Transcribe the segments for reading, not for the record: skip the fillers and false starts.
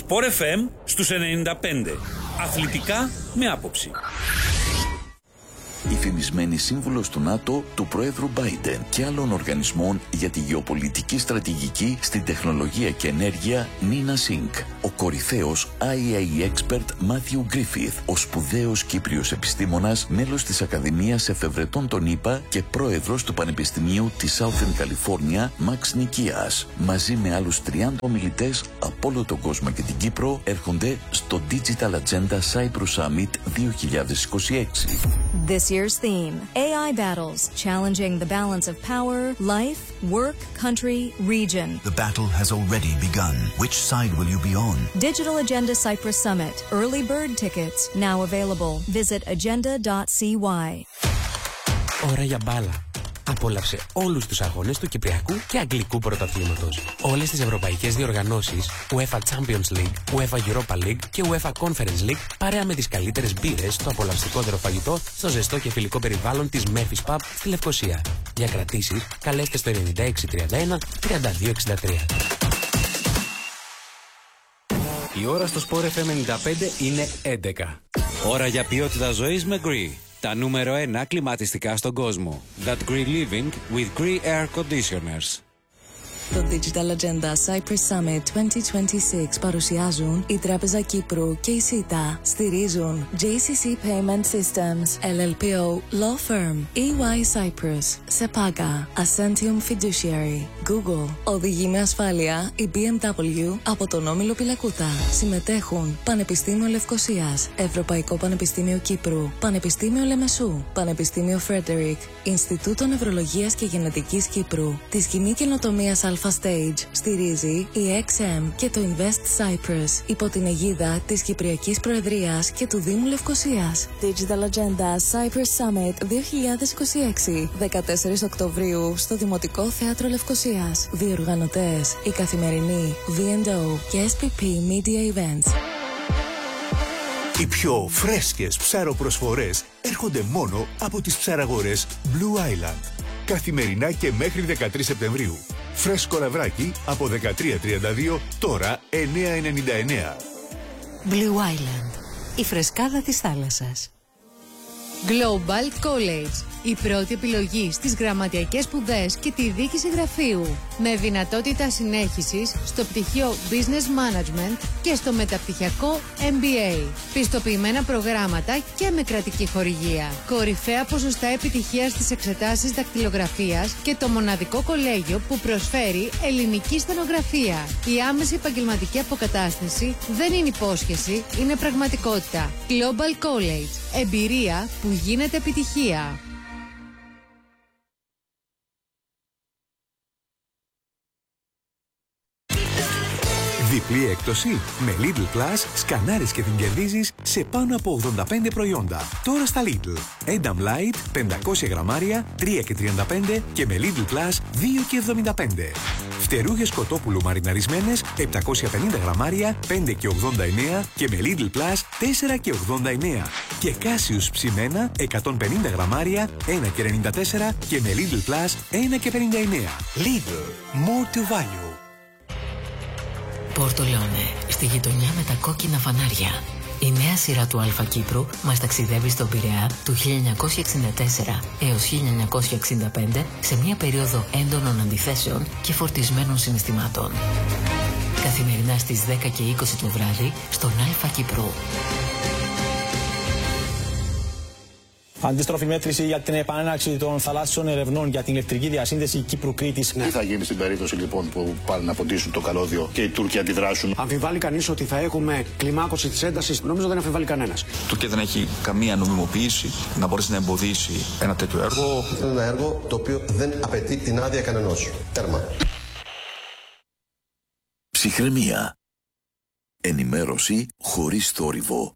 Sport FM στους 95. Αθλητικά με άποψη. Η φημισμένη σύμβουλος του ΝΑΤΟ, του Προέδρου Biden και άλλων οργανισμών για τη γεωπολιτική στρατηγική στην τεχνολογία και ενέργεια, Νίνα Σινκ. Ο κορυφαίος IAEA expert Μάθιου Γκρίφιθ, ο σπουδαίος Κύπριος επιστήμονας, μέλος της Ακαδημίας Εφευρετών των ΗΠΑ και πρόεδρος του Πανεπιστημίου της Southern California, Μαξ Νικίας. Μαζί με άλλους 30 ομιλητές από όλο τον κόσμο και την Κύπρο, έρχονται στο Digital Agenda Cyprus Summit 2026. This year's theme, AI battles, challenging the balance of power, life, work, country, region. The battle has already begun. Which side will you be on? Digital Agenda Cyprus Summit. Early bird tickets now available. Visit agenda.cy. Ώρα για μπάλα. Απόλαυσε όλους τους αγώνες του Κυπριακού και Αγγλικού πρωταθλήματος. Όλες τις ευρωπαϊκές διοργανώσεις, UEFA Champions League, UEFA Europa League και UEFA Conference League, παρέα με τις καλύτερες μπύρες, στο απολαυστικότερο φαγητό, στο ζεστό και φιλικό περιβάλλον της Memphis Pub στη Λευκοσία. Για κρατήσεις, καλέστε στο 9631 3263. Η ώρα στο Sport FM 95 είναι 11. Ώρα για ποιότητα ζωής με Gree. Τα νούμερο 1 κλιματιστικά στον κόσμο. That Gree Living with Gree Air Conditioners. Το Digital Agenda Cyprus Summit 2026 παρουσιάζουν η Τράπεζα Κύπρου και η ΣΥΤΑ. Στηρίζουν JCC Payment Systems, LLPO, Law Firm, EY Cyprus, SEPAGA, Ascentium Fiduciary, Google. Οδηγεί με ασφάλεια η BMW από τον Όμιλο Πιλακούτα. Συμμετέχουν Πανεπιστήμιο Λευκοσίας, Ευρωπαϊκό Πανεπιστήμιο Κύπρου, Πανεπιστήμιο Λεμεσού, Πανεπιστήμιο Φρέντερικ, Ινστιτούτο Νευρολογίας και Γενετικής Κύπρου, τη Σκηνή Καινοτομίας Alpha Stage. Στηρίζει η XM και το Invest Cyprus υπό την αιγίδα της Κυπριακής Προεδρίας και του Δήμου Λευκοσίας. Digital Agenda Cyprus Summit 2026, 14 Οκτωβρίου στο Δημοτικό Θέατρο Λευκοσίας. Διοργανωτές η Καθημερινή, V&O και SPP Media Events. Οι πιο φρέσκες ψαροπροσφορές έρχονται μόνο από τις ψαραγορές Blue Island. Καθημερινά και μέχρι 13 Σεπτεμβρίου. Φρέσκο λαβράκι από 13,32, τώρα 9,99. Blue Island, η φρεσκάδα της θάλασσας. Global College, η πρώτη επιλογή στις γραμματιακές σπουδές και τη δίκηση γραφείου, με δυνατότητα συνέχισης στο πτυχίο Business Management και στο μεταπτυχιακό MBA. Πιστοποιημένα προγράμματα και με κρατική χορηγία. Κορυφαία ποσοστά επιτυχίας στις εξετάσεις δακτυλογραφίας και το μοναδικό κολέγιο που προσφέρει ελληνική στενογραφία. Η άμεση επαγγελματική αποκατάσταση δεν είναι υπόσχεση, είναι πραγματικότητα. Global College, εμπειρία που γίνεται επιτυχία. Διπλή έκπτωση με Lidl Plus, σκανάρεις και την κερδίζεις σε πάνω από 85 προϊόντα. Τώρα στα Lidl. Edam Light 500 γραμμάρια 3,35 και με Lidl Plus 2,75. Φτερούγες κοτόπουλου μαριναρισμένες 750 γραμμάρια 5,89 και με Lidl Plus 4,89. Και Κάσιους ψημένα 150 γραμμάρια 1,94 και με Lidl Plus 1,59. Lidl. More to value. Πόρτο Λεόνε, στη γειτονιά με τα κόκκινα φανάρια. Η νέα σειρά του Αλφα Κύπρου μας ταξιδεύει στον Πειραιά του 1964 έως 1965 σε μια περίοδο έντονων αντιθέσεων και φορτισμένων συναισθημάτων. Καθημερινά στις 10 και 20 το βράδυ στον Αλφα Κύπρου. Αντίστροφη μέτρηση για την επανέναρξη των θαλάσσιων ερευνών για την ηλεκτρική διασύνδεση Κύπρου-Κρήτης. Τι θα γίνει στην περίπτωση λοιπόν που πάνε να ποτίσουν το καλώδιο και οι Τούρκοι αντιδράσουν? Αμφιβάλλει κανείς ότι θα έχουμε κλιμάκωση της έντασης? Νομίζω δεν αμφιβάλλει κανένας. Η Τουρκία δεν έχει καμία νομιμοποίηση να μπορέσει να εμποδίσει ένα τέτοιο έργο. Είναι ένα έργο το οποίο δεν απαιτεί την άδεια κανενός. Τέρμα. Ψυχραιμία. Ενημέρωση χωρίς θόρυβο.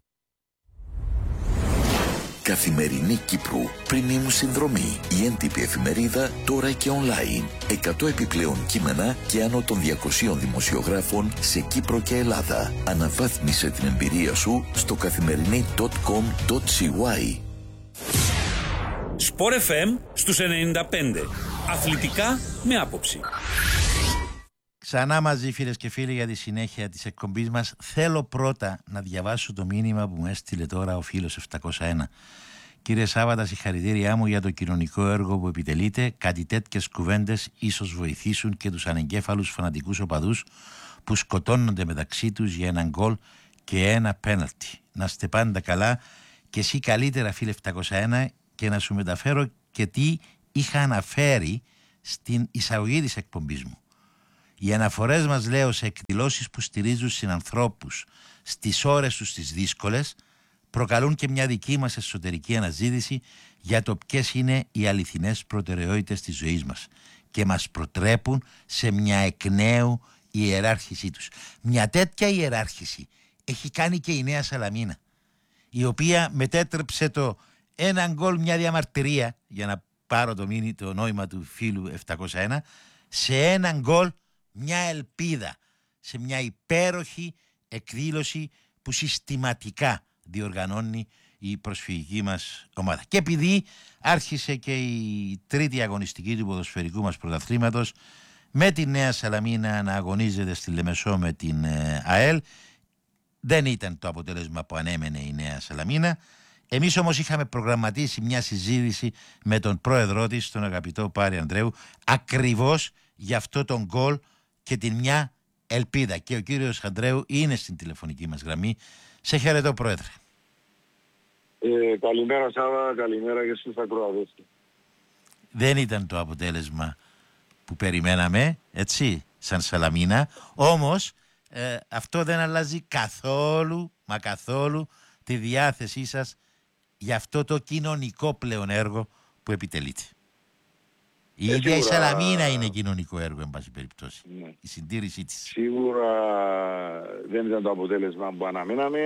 Καθημερινή Κύπρου, premium συνδρομή. Η έντυπη εφημερίδα τώρα και online. 100 επιπλέον κείμενα και άνω των 200 δημοσιογράφων σε Κύπρο και Ελλάδα. Αναβάθμισε την εμπειρία σου στο καθημερινή.com.cy. Sport FM στους 95. Αθλητικά με άποψη. Ξανά μαζί φίλες και φίλοι για τη συνέχεια της εκπομπής μας. Θέλω πρώτα να διαβάσω το μήνυμα που μου έστειλε τώρα ο φίλος 701. Κύριε Σάββατα, συγχαρητήριά μου για το κοινωνικό έργο που επιτελείτε. Κάτι τέτοιες κουβέντες ίσως βοηθήσουν και τους ανεγκέφαλους φανατικούς οπαδούς που σκοτώνονται μεταξύ τους για έναν γκολ και ένα πέναλτι. Να είστε πάντα καλά και εσύ καλύτερα φίλε 701, και να σου μεταφέρω και τι είχα αναφέρει στην εισαγωγή της εκπομπής μου. Οι αναφορές μας, λέω, σε εκδηλώσεις που στηρίζουν συνανθρώπους στις ώρες τους τις δύσκολες, προκαλούν και μια δική μας εσωτερική αναζήτηση για το ποιες είναι οι αληθινές προτεραιότητες της ζωής μας και μας προτρέπουν σε μια εκ νέου ιεράρχησή τους. Μια τέτοια ιεράρχηση έχει κάνει και η Νέα Σαλαμίνα, η οποία μετέτρεψε το έναν γκολ, μια διαμαρτυρία, για να πάρω το νόημα του φίλου 701, σε έναν γκολ μια ελπίδα, σε μια υπέροχη εκδήλωση που συστηματικά διοργανώνει η προσφυγική μας ομάδα. Και επειδή άρχισε και η τρίτη αγωνιστική του ποδοσφαιρικού μας πρωταθλήματος, με τη Νέα Σαλαμίνα να αγωνίζεται στη Λεμεσό με την ΑΕΛ, δεν ήταν το αποτέλεσμα που ανέμενε η Νέα Σαλαμίνα. Εμείς όμως είχαμε προγραμματίσει μια συζήτηση με τον πρόεδρό της, τον αγαπητό Πάρη Ανδρέου, ακριβώς για αυτό τον γκολ και την μια ελπίδα. Και ο κύριος Ανδρέου είναι στην τηλεφωνική μας γραμμή. Σε χαιρετώ, πρόεδρε. Καλημέρα Σάβα, καλημέρα και στους ακροατές. Δεν ήταν το αποτέλεσμα που περιμέναμε, έτσι, σαν Σαλαμίνα, όμως αυτό δεν αλλάζει καθόλου, μα καθόλου, τη διάθεσή σας για αυτό το κοινωνικό πλέον έργο που επιτελείτε. Η ίδια η Σαλαμίνα είναι κοινωνικό έργο, εν πάση περιπτώσει. Ναι. Η συντήρησή της. Σίγουρα δεν ήταν το αποτέλεσμα που αναμέναμε.